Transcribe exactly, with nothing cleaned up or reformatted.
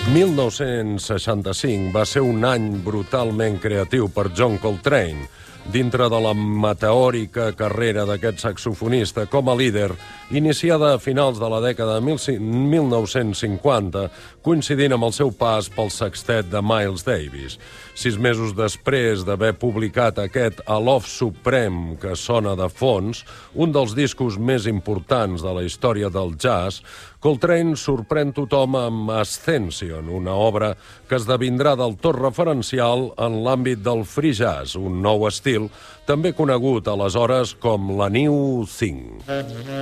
mil nou-cents seixanta-cinc va ser un any brutalment creatiu per John Coltrane. Dintre de la meteòrica carrera d'aquest saxofonista com a líder, iniciada a finals de la dècada de mil nou-cents cinquanta, coincidint amb el seu pas pel sextet de Miles Davis. Sis mesos després d'haver publicat aquest A Love Supreme que sona de fons, un dels discos més importants de la història del jazz, Coltrane sorprèn tothom amb Ascension, una obra que esdevindrà del tot referencial en l'àmbit del free jazz, un nou estil també conegut aleshores com la New Thing.